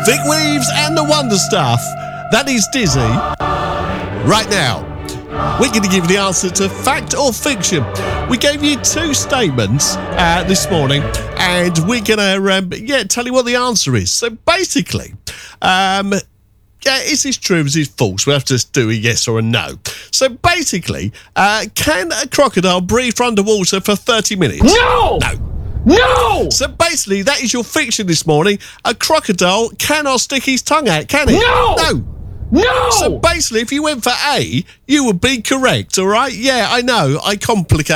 Vic Weaves and the Wonder Stuff. That is Dizzy. Right now, we're going to give you the answer to fact or fiction. We gave you two statements this morning, and we're going to tell you what the answer is. So basically, is this true? Is this false? We'll have to do a yes or a no. So basically, can a crocodile breathe underwater for 30 minutes? No! No! So basically, that is your fiction this morning. A crocodile cannot stick his tongue out, can it? No! So basically, if you went for A, you would be correct, all right? Yeah, I know. I complicate